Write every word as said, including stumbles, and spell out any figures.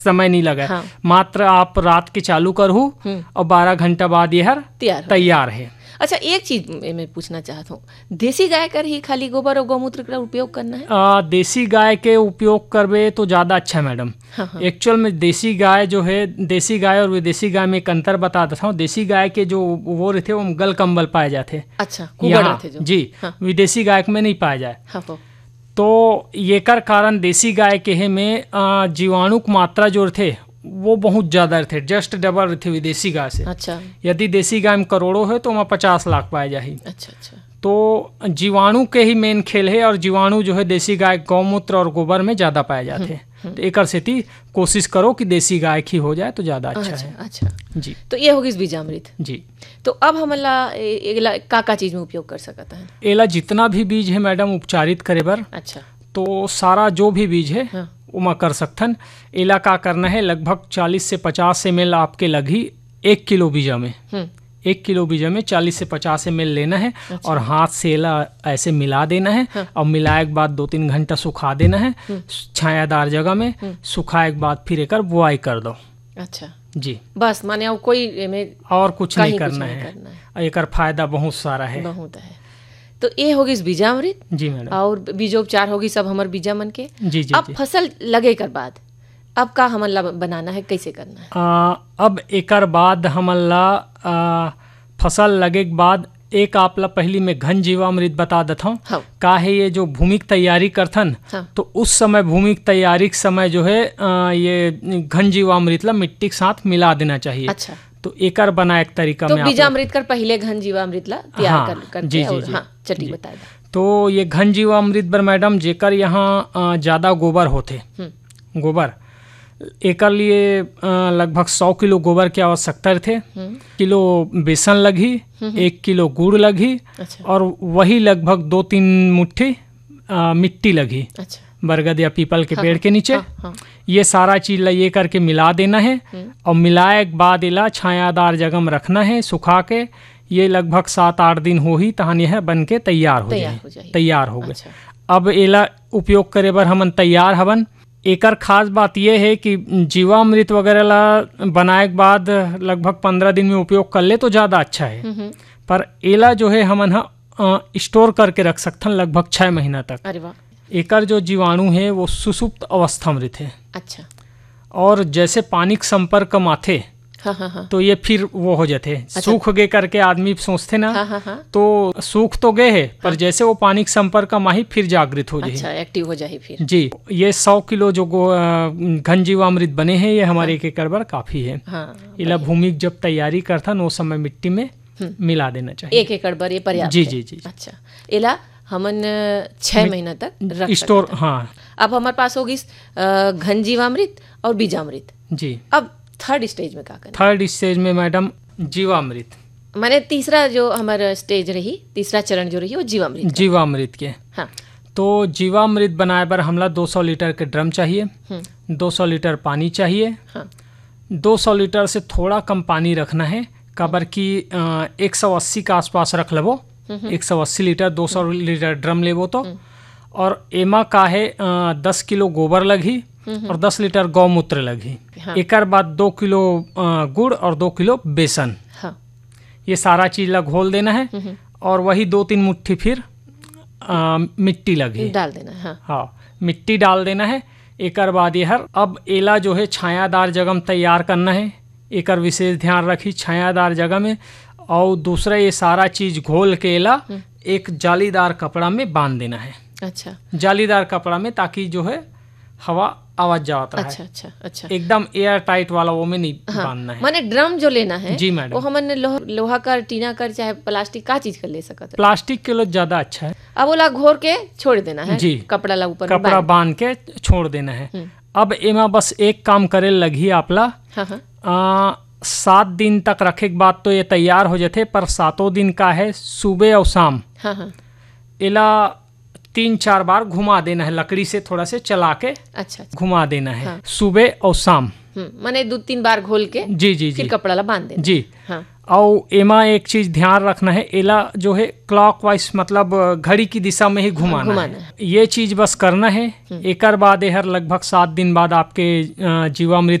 समय नहीं लगा। हाँ। मात्र आप रात के चालू करहू और बारह घंटा बाद यह तैयार तैयार है। अच्छा, एक चीज मैं पूछना चाहता हूँ, देसी गाय कर ही खाली गोबर और गौमूत्र का उपयोग करना है? आ, देसी गाय के उपयोग करवे तो ज़्यादा अच्छा है मैडम। हाँ हाँ। एक्चुअल में देसी गाय जो है, देसी गाय और विदेशी गाय में एक अंतर बता देता हूँ। देसी गाय के जो वो रहते वो गल कंबल पाए जाते। अच्छा, कुबड़ रहते जो। जी हाँ। विदेशी गाय में नहीं पाए जाए। हाँ, हाँ। तो ये कर कारण देसी गाय के है में जीवाणु की मात्रा जो थे वो बहुत ज़्यादा थे, जस्ट डबल थे विदेशी गाय से। अच्छा। यदि देसी गाय में करोड़ों है तो वहाँ पचास लाख पाए जाही। अच्छा अच्छा। तो जीवाणु के ही मेन खेल है, और जीवाणु जो है देसी गाय गौमूत्र और गोबर में ज़्यादा पाए जाते हैं। तो एक सेती कोशिश करो कि देसी गाय की हो जाए तो ज़्यादा अच्छा, अच्छा है। अच्छा जी। तो ये होगी बीजामृत। जी। तो अब हमला एला का का चीज में उपयोग कर सकता है? एला जितना भी बीज है मैडम उपचारित करे बर, अच्छा, तो सारा जो भी बीज है हाँ। उमा कर सकथन। एला का करना है, लगभग चालीस से पचास एम एल आपके लगी एक किलो बीजा में। एक किलो बीजा में चालीस से पचास एम एल लेना है। अच्छा। और हाथ से एला ऐसे मिला देना है। हाँ। और मिलाए के बाद दो तीन घंटा सुखा देना है छायादार जगह में। सुखाए के बाद फिर एक बुआई कर दो। अच्छा जी, बस माने और कोई में और कुछ नहीं करना कुछ है, करना है। एक फायदा बहुत सारा है। बहुत है। तो ये होगी बीजामृत। जी मैडम। और बीजोपचार होगी सब हमारे बीजा मन के। जी जी। अब जी। फसल लगे कर बाद अब का हमला बनाना है, कैसे करना है? आ, अब एकर बाद हमला आ, फसल लगे के बाद एक आपला पहली में घन जीवामृत बता देता हूँ। हाँ। का है ये जो भूमि की तैयारी करथन। हाँ। तो उस समय भूमि की तैयारी के समय जो है आ, ये घन जीवामृत ला मिट्टी के साथ मिला देना चाहिए। अच्छा। तो एकर बना एक तरीका तो में बीजामृत कर पहले घन जीवामृत ला तैयार हाँ, कर करके जी, जी, और जी, हाँ चटी जी। बताए। तो ये घन जीवामृत बर मैडम जेकर यहाँ ज़्यादा गोबर होते, गोबर एकर लिए लगभग सौ किलो गोबर की आवश्यकता थे। किलो बेसन लगी, एक किलो गुड़ लगी। अच्छा। और वही लगभग दो तीन मुट्ठी मिट्टी लगी। अच्छा। बरगद या पीपल के हाँ, पेड़ के नीचे। हाँ, हाँ। ये सारा चीज ये करके मिला देना है। और मिलाए के बाद इला छायादार जगह में रखना है सुखा के। ये लगभग सात आठ दिन हो ही तहन यह बन के तैयार हो जाए, तैयार हो गए। अच्छा। अब एला उपयोग करे बर हमन तैयार हवन। एकर खास बात यह है कि जीवामृत वगैरह ला बनाए के बाद लगभग पंद्रह दिन में उपयोग कर ले तो ज़्यादा अच्छा है। पर एला जो है हमन हा स्टोर करके रख सकते हैं लगभग छः महीना तक। अरे वाह। एकर जो जीवाणु है वो सुसुप्त अवस्था में रहते हैं। अच्छा। और जैसे पानी के संपर्क में आते हाँ हाँ हाँ। तो ये फिर वो हो जाते। अच्छा। सूख गए करके आदमी सोचते ना। हाँ हाँ हाँ। तो सूख तो गए है पर हाँ। जैसे वो पानी के संपर्क में ही फिर जागृत हो जाए। अच्छा, एक्टिव हो जाए फिर। जी, ये सौ किलो जो घन जीवामृत बने हैं ये हमारे एक एकड़ पर काफी है। हाँ, इला भूमि जब तैयारी करता वो समय मिट्टी में मिला देना चाहिए। एक एकड़ पर ये पर्याप्त। जी जी जी। अच्छा, इला हमन छह महीना तक स्टोर। हाँ। अब हमारे पास होगी घन जीवामृत और बीजामृत। जी। अब थर्ड स्टेज में क्या करना? थर्ड स्टेज में मैडम जीवामृत, माने तीसरा जो हमारा स्टेज रही, तीसरा चरण जो रही वो जीवामृत जीवामृत के। हाँ। तो जीवामृत बनाए बर हमला दो सौ लीटर के ड्रम चाहिए, दो सौ लीटर पानी चाहिए। हाँ। दो सौ लीटर से थोड़ा कम पानी रखना है, काबर की एक सौ अस्सी के आसपास रख लेवो। एक सौ अस्सी लीटर दो सौ लीटर ड्रम लेवो तो। और एमा का है दस किलो गोबर लगी और दस लीटर गौमूत्र लगी। हाँ। एक बाद दो किलो गुड़ और दो किलो बेसन। हाँ। ये सारा चीज ला घोल देना है। और वही दो तीन मुट्ठी फिर आ, मिट्टी लगी डाल देना। हाँ। हाँ, मिट्टी डाल देना है। एक बाद ये हर अब एला जो है छायादार जगह में तैयार करना है। एक विशेष ध्यान रखी छायादार जगह में। और दूसरा ये सारा चीज घोल के एला एक जालीदार कपड़ा में बांध देना है। अच्छा। जालीदार कपड़ा में, ताकि जो है हवा आवाज जाता है। अच्छा अच्छा अच्छा। एकदम एयर टाइट वाला वो में नहीं हाँ। बांधना है। माने ड्रम जो लेना है जी मैडम, वो हमने लोह, लोहा का, टीना कर, चाहे प्लास्टिक का चीज कर ले सकते हैं। प्लास्टिक के लिए ज्यादा अच्छा है। अब वो ला घोर के छोड़ देना है जी, कपड़ा ला ऊपर कपड़ा बांध के छोड़ देना है। अब एमा बस एक काम करे लगी आपला। हाँ। सात दिन तक रखे के बाद तो ये तैयार हो जाते, पर सातों दिन का है सुबह और शाम। हाँ हाँ। इला तीन चार बार घुमा देना है, लकड़ी से थोड़ा से चला के। अच्छा। घुमा देना है। हाँ। सुबह और शाम। हम्म, माने दो तीन बार घोल के जी जी फिर जी कपड़ा ला बांध देना। जी। हाँ। और एमा एक चीज ध्यान रखना है, एला जो है क्लॉकवाइज मतलब घड़ी की दिशा में ही घुमाना, घुमाना है, ये चीज बस करना है। एकर बाद हर लगभग सात दिन बाद आपके अ, जीवामृत